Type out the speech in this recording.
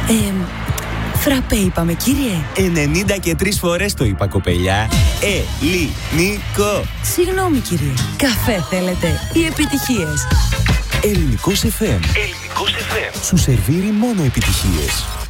Φραπέ είπαμε, κύριε. 93 φορές το είπα, κοπελιά. Ελληνικό. Συγγνώμη, κύριε. Καφέ θέλετε ή επιτυχίες? Ελληνικός FM. Σου σερβίρει μόνο επιτυχίες.